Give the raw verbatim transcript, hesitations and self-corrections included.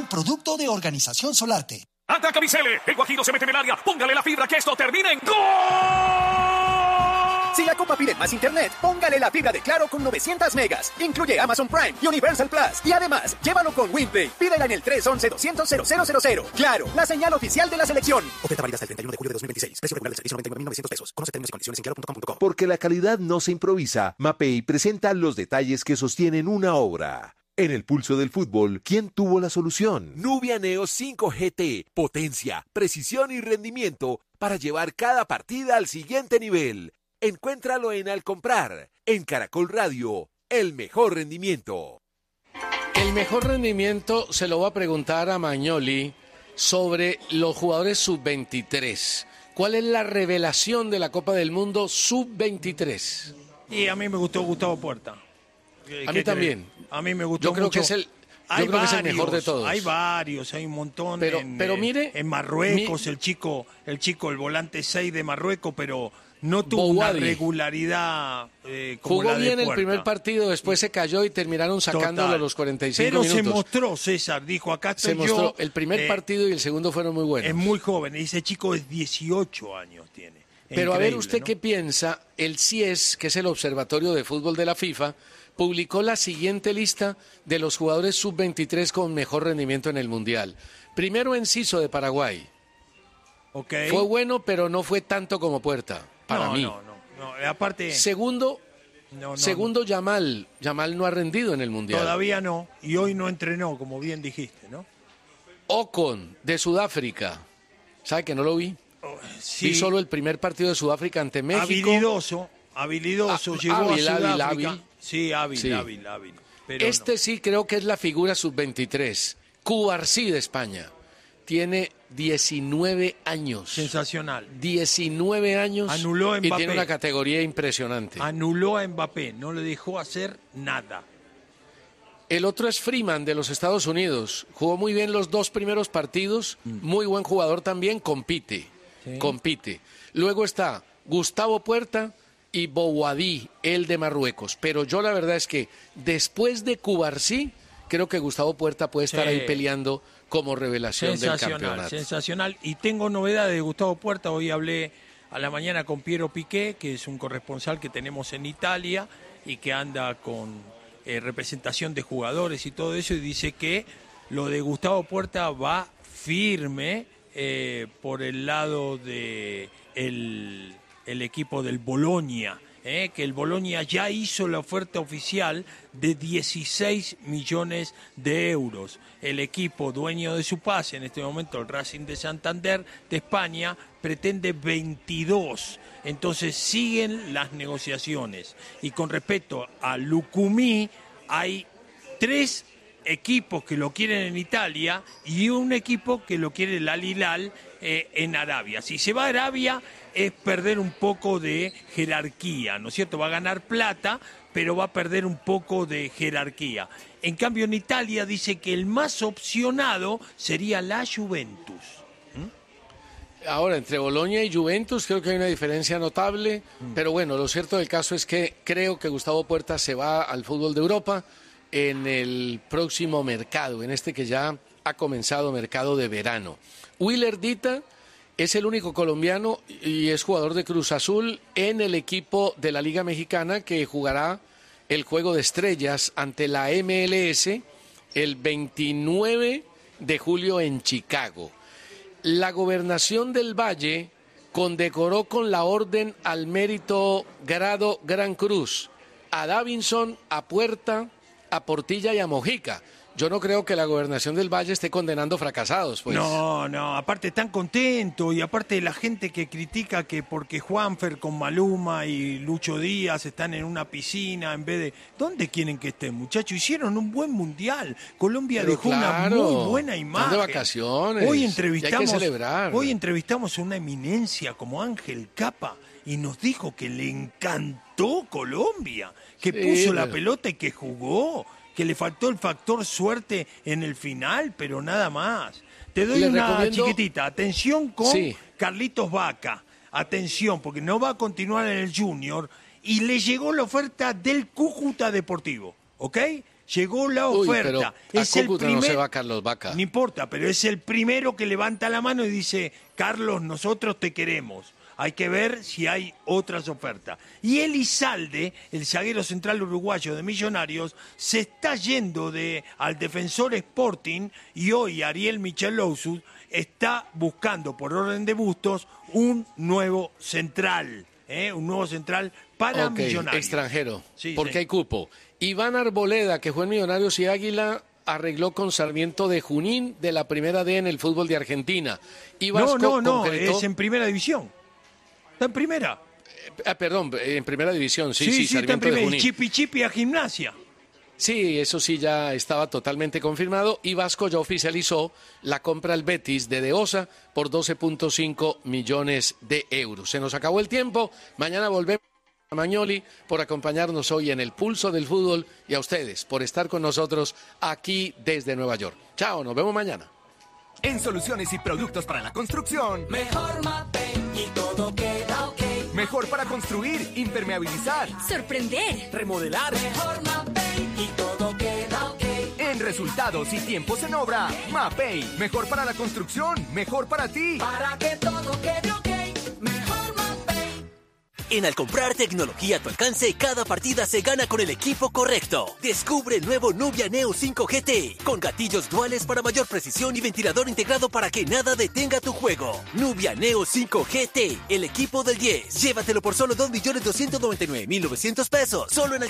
un producto de Organización Solarte. ¡Ataca Bicele! El Guajiro se mete en el área. Póngale la fibra que esto termine en ¡gol! Si la Copa pide más internet, póngale la fibra de Claro con novecientos megas. Incluye Amazon Prime y Universal Plus. Y además, llévalo con WinPlay. Pídela en el tres once doscientos cero cero cero cero. Claro, la señal oficial de la selección. Oferta válida hasta el treinta y uno de julio de dos mil veintiséis. Precio regular del servicio noventa y nueve mil novecientos pesos. Conoce términos y condiciones en claro punto com punto co. Porque la calidad no se improvisa, Mapei presenta los detalles que sostienen una obra. En el pulso del fútbol, ¿quién tuvo la solución? Nubia Neo cinco G T. Potencia, precisión y rendimiento para llevar cada partida al siguiente nivel. Encuéntralo en Al Comprar. En Caracol Radio, el mejor rendimiento. El mejor rendimiento se lo va a preguntar a Magnoli sobre los jugadores sub veintitrés. ¿Cuál es la revelación de la Copa del Mundo sub veintitrés? Y a mí me gustó Gustavo Puerta. A mí también. A mí me gustó Yo creo mucho. que es el, yo hay creo varios, que es el mejor de todos. Hay varios, hay un montón. Pero, en, pero mire, en Marruecos, mi... el chico, el chico, el volante seis de Marruecos, pero no tuvo Bouhaddi. una regularidad eh, como Jugó la de bien el Puerta. primer partido, después se cayó y terminaron sacándolo Total. a los cuarenta y cinco pero minutos. se mostró, César, dijo, acá estoy Se mostró, yo. el primer eh, partido y el segundo fueron muy buenos. Es muy joven, y ese chico es dieciocho años tiene. Pero a ver Increíble, usted ¿no? qué piensa, el C I E S, que es el Observatorio de Fútbol de la FIFA, publicó la siguiente lista de los jugadores sub veintitrés con mejor rendimiento en el Mundial. Primero Enciso de Paraguay. Okay. Fue bueno, pero no fue tanto como Puerta, para no, mí. No, no, no. Aparte... Segundo, no, no, segundo no. Yamal. Yamal no ha rendido en el Mundial. Todavía no, y hoy no entrenó, como bien dijiste, ¿no? Ocon, de Sudáfrica. ¿Sabe que no lo vi? Oh, sí. Vi solo el primer partido de Sudáfrica ante México. Habilidoso, habilidoso, Ah, llegó hábil, a Sudáfrica. hábil, hábil. Sí, hábil, Sí. hábil, hábil. Pero este no. sí creo que es la figura sub veintitrés. Cubarsí de España. Tiene diecinueve años. Sensacional. diecinueve años. Anuló a y Mbappé. tiene una categoría impresionante. Anuló a Mbappé, no le dejó hacer nada. El otro es Freeman de los Estados Unidos. Jugó muy bien los dos primeros partidos. Mm. Muy buen jugador también. Compite. Sí. Compite. Luego está Gustavo Puerta y Bouhaddi, el de Marruecos. Pero yo la verdad es que después de Cubarsí, creo que Gustavo Puerta puede estar Sí. ahí peleando como revelación del Sensacional, campeonato. sensacional. Y tengo novedades de Gustavo Puerta. Hoy hablé a la mañana con Piero Piqué, que es un corresponsal que tenemos en Italia y que anda con eh, representación de jugadores y todo eso, y dice que lo de Gustavo Puerta va firme eh, por el lado de el, el equipo del Bologna. Eh, que el Bologna ya hizo la oferta oficial de dieciséis millones de euros. El equipo dueño de su pase, en este momento el Racing de Santander de España, pretende veintidós. Entonces siguen las negociaciones. Y con respecto a Lucumí, hay tres equipos que lo quieren en Italia y un equipo que lo quiere el Al Hilal eh, en Arabia. Si se va a Arabia es perder un poco de jerarquía, ¿no es cierto? Va a ganar plata, pero va a perder un poco de jerarquía. En cambio, en Italia dice que el más opcionado sería la Juventus. ¿Mm? Ahora, entre Boloña y Juventus creo que hay una diferencia notable, mm. pero bueno, lo cierto del caso es que creo que Gustavo Puerta se va al fútbol de Europa en el próximo mercado, en este que ya ha comenzado mercado de verano. Willer Dita es el único colombiano y es jugador de Cruz Azul en el equipo de la Liga Mexicana que jugará el Juego de Estrellas ante la M L S el veintinueve de julio en Chicago. La Gobernación del Valle condecoró con la Orden al Mérito Grado Gran Cruz a Davinson, a Puerta, a Portilla y a Mojica. Yo no creo que la Gobernación del Valle esté condenando fracasados, pues. No, no, aparte están contentos y aparte la gente que critica que porque Juanfer con Maluma y Lucho Díaz están en una piscina en vez de... ¿Dónde quieren que estén, muchachos? Hicieron un buen mundial. Colombia Pero dejó claro, una muy buena imagen. están de vacaciones. Hoy y entrevistamos, hay que celebrar. hoy entrevistamos a una eminencia como Ángel Capa y nos dijo que le encantó Colombia, que Sí, puso la pero... pelota y que jugó, que le faltó el factor suerte en el final, pero nada más. Te doy Le una recomiendo... chiquitita. Atención con sí. Carlitos Vaca. Atención, porque no va a continuar en el Junior y le llegó la oferta del Cúcuta Deportivo, ¿ok? Llegó la Uy, oferta. pero a es el Cúcuta primer... no se va Carlos Vaca. No importa, pero es el primero que levanta la mano y dice, Carlos, nosotros te queremos. Hay que ver si hay otras ofertas. Y Elizalde, el zaguero central uruguayo de Millonarios, se está yendo de, al Defensor Sporting y hoy Ariel Michelosus está buscando por orden de Bustos un nuevo central. ¿eh? Un nuevo central para okay, Millonarios. Extranjero, sí, porque sí. hay cupo. Iván Arboleda, que fue en Millonarios y Águila, arregló con Sarmiento de Junín de la Primera D en el fútbol de Argentina. Y Vasco no, no, no, concretó... es en primera división. Está en primera. Ah, perdón, en primera división, sí, sí, sí, sí está en Sarmiento de primera. Y Junín. Chipi Chipi a Gimnasia. Sí, eso sí ya estaba totalmente confirmado y Vasco ya oficializó la compra al Betis de De Osa por doce punto cinco millones de euros. Se nos acabó el tiempo, mañana volvemos a Magnoli por acompañarnos hoy en el Pulso del Fútbol y a ustedes por estar con nosotros aquí desde Nueva York. Chao, nos vemos mañana. En soluciones y productos para la construcción, Mejor Mapei y todo queda ok. mejor para construir, impermeabilizar, Sorprender, remodelar. Mejor Mapei y todo queda ok. en resultados y tiempos en obra. Mapei, mejor para la construcción, mejor para ti. Para que todo quede ok. Mejor Mapei. En Al comprar tecnología a tu alcance, cada partida se gana con el equipo correcto. Descubre el nuevo Nubia Neo cinco G T, con gatillos duales para mayor precisión y ventilador integrado para que nada detenga tu juego. Nubia Neo cinco G T, el equipo del diez. Llévatelo por solo dos millones doscientos noventa y nueve mil novecientos pesos, solo en